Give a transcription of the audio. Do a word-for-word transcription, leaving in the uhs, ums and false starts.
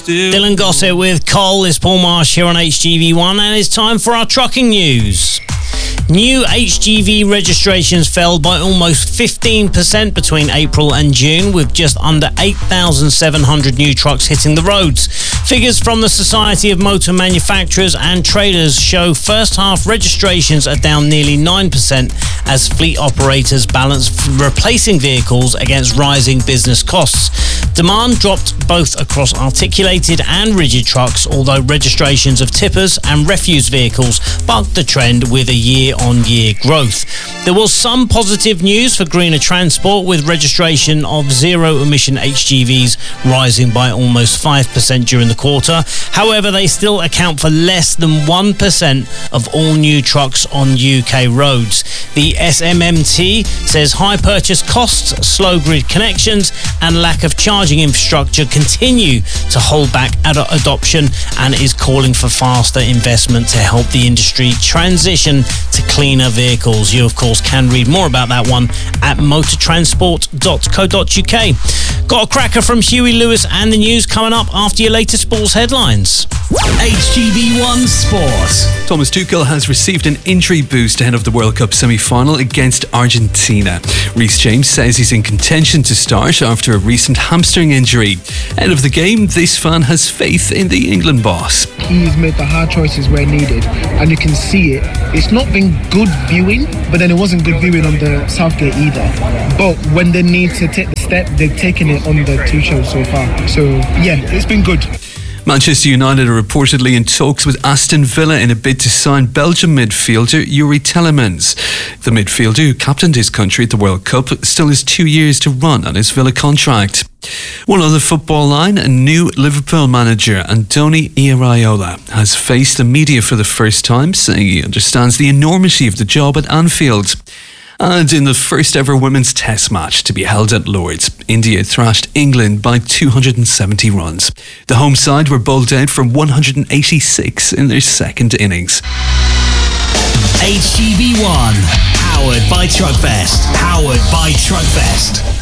Dylan Gossett with Cole. It's Paul Marsh here on H G V one, and it's time for our trucking news. New H G V registrations fell by almost fifteen percent between April and June, with just under eight thousand seven hundred new trucks hitting the roads. Figures from the Society of Motor Manufacturers and Traders show first half registrations are down nearly nine percent as fleet operators balance replacing vehicles against rising business costs. Demand dropped both across articulated and rigid trucks, although registrations of tippers and refuse vehicles bucked the trend with a year-on-year growth. There was some positive news for greener transport, with registration of zero-emission H G Vs rising by almost five percent during the quarter. However, they still account for less than one percent of all new trucks on U K roads. The S M M T says high purchase costs, slow grid connections and lack of charging infrastructure continue to hold back ad- adoption and is calling for faster investment to help the industry transition to cleaner vehicles. You, of course, can read more about that one at motor transport dot co dot U K. Got a cracker from Huey Lewis and the news coming up after your latest sports headlines. H G V one Sport. Thomas Tuchel has received an injury boost ahead of the World Cup semi-final against Argentina. Reece James says he's in contention to start after a recent hamstring injury. Ahead of the game, this fan has faith in the England boss. He's made the hard choices where needed, and you can see it. It's not been good viewing, but then it wasn't good viewing on the Southgate either. But when they need to take the step, they've taken it on the two shows so far. So yeah, it's been good. Manchester United are reportedly in talks with Aston Villa in a bid to sign Belgian midfielder Yuri Tielemans. The midfielder, who captained his country at the World Cup, still has two years to run on his Villa contract. One other football line, a new Liverpool manager, Andoni Iraola, has faced the media for the first time, saying he understands the enormity of the job at Anfield. And in the first ever women's test match to be held at Lord's, India thrashed England by two hundred seventy runs. The home side were bowled out for one hundred eighty-six in their second innings. H G V one, powered by Truckfest. Powered by Truckfest.